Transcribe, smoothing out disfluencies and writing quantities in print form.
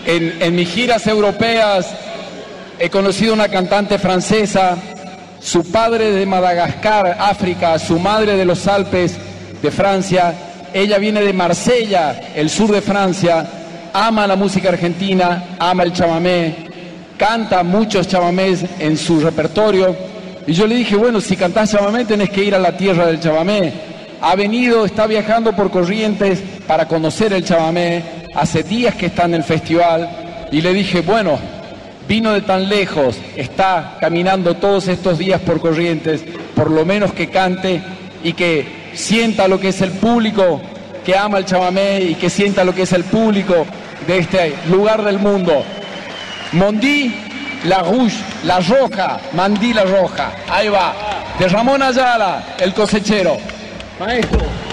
En mis giras europeas he conocido una cantante francesa, su padre de Madagascar, África, su madre de los Alpes de Francia. Ella viene de Marsella, el sur de Francia, ama la música argentina, ama el chamamé, canta muchos chamamés en su repertorio. Y yo le dije, bueno, si cantás chamamé tenés que ir a la tierra del chamamé. Ha venido, está viajando por Corrientes para conocer el chamamé. Hace días que está en el festival. Y le dije, bueno, vino de tan lejos, está caminando todos estos días por Corrientes, por lo menos que cante y que sienta lo que es el público que ama el chamamé y que sienta lo que es el público de este lugar del mundo. Mondí la Rouge, la roja, Mandí la roja. Ahí va, de Ramón Ayala, el cosechero. Maestro.